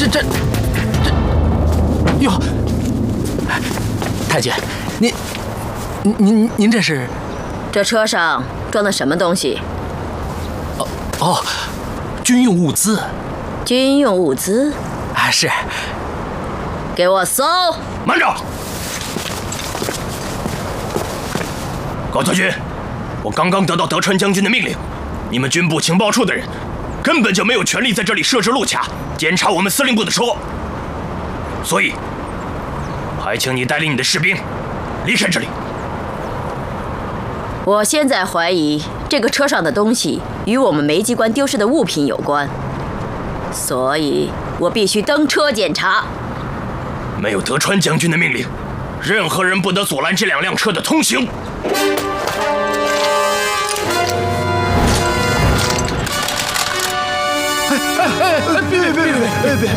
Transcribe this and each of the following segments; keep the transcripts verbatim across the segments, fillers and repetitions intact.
这这，哟，太君，您您您您这是？ 这车上装的什么东西？ 哦哦，军用物资。 军用物资？ 啊，是。 给我搜！ 慢着！高将军，我刚刚得到德川将军的命令，你们军部情报处的人根本就没有权利在这里设置路卡，检查我们司令部的车，所以还请你带领你的士兵离开这里。 我现在怀疑这个车上的东西与我们梅机关丢失的物品有关，所以我必须登车检查。 没有德川将军的命令，任何人不得阻拦这两辆车的通行。 哎哎哎！别别别别别别！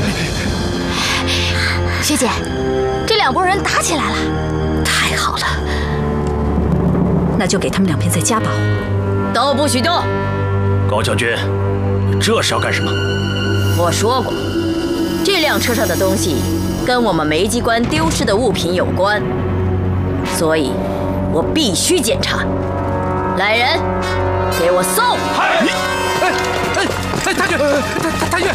学姐，这两拨人打起来了，太好了，那就给他们两片再加把火， 都不许动！ 高将军，这是要干什么？ 我说过，这辆车上的东西跟我们梅机关丢失的物品有关，所以我必须检查。来人，给我搜！ 哎哎哎！太君，太太太君！